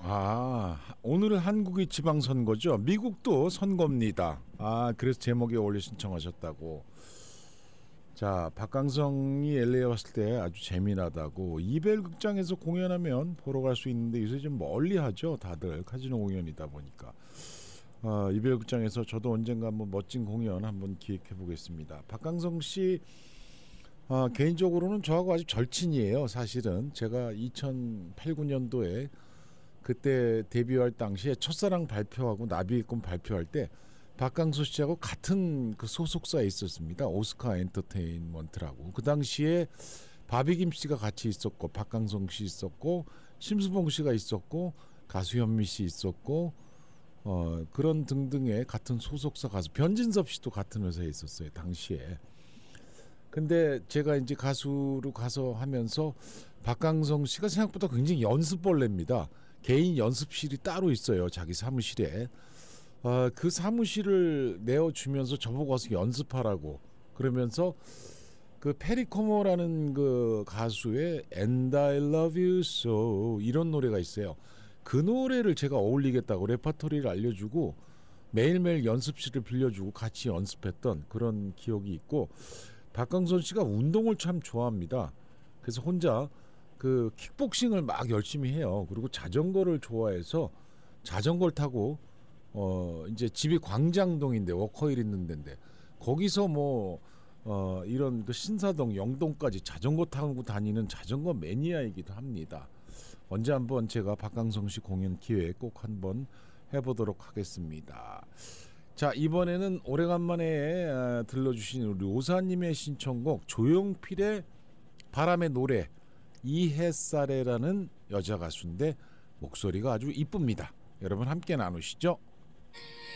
오늘은 한국이 지방선거죠. 미국도 선거입니다. 그래서 제목에 올려 신청하셨다고. 자, 박강성이 LA에 왔을 때 아주 재미나다고. 이벨극장에서 공연하면 보러 갈 수 있는데 요새 좀 멀리 하죠. 다들 카지노 공연이다 보니까. 이벨극장에서 저도 언젠가 한번 멋진 공연 한번 기획해 보겠습니다. 박강성 씨 개인적으로는 저하고 아주 절친이에요. 사실은 제가 2008, 9년도에 그때 데뷔할 당시에 첫사랑 발표하고 나비의 꿈 발표할 때 박강서 씨하고 같은 그 소속사에 있었습니다. 오스카 엔터테인먼트라고. 그 당시에 바비김 씨가 같이 있었고 박강성 씨 있었고 심수봉 씨가 있었고 가수 현미 씨 있었고 그런 등등의 같은 소속사 가수 변진섭 씨도 같은 회사에 있었어요. 당시에. 근데 제가 이제 가수로 가서 하면서 박강성 씨가 생각보다 굉장히 연습벌레입니다. 개인 연습실이 따로 있어요. 자기 사무실에. 그 사무실을 내어주면서 저보고 와서 연습하라고 그러면서 그 페리코모라는 그 가수의 And I Love You So 이런 노래가 있어요. 그 노래를 제가 어울리겠다고 레퍼토리를 알려주고 매일매일 연습실을 빌려주고 같이 연습했던 그런 기억이 있고, 박강선 씨가 운동을 참 좋아합니다. 그래서 혼자 그 킥복싱을 막 열심히 해요. 그리고 자전거를 좋아해서 자전거를 타고 이제 집이 광장동인데 워커힐 있는 데인데 거기서 이런 그 신사동 영동까지 자전거 타고 다니는 자전거 매니아이기도 합니다. 언제 한번 제가 박강성 씨 공연 기회 꼭 한번 해보도록 하겠습니다. 자, 이번에는 오래간만에 들려주신 우리 오사님의 신청곡 조용필의 바람의 노래. 이햇살에라는 여자 가수인데 목소리가 아주 이쁩니다. 여러분 함께 나누시죠.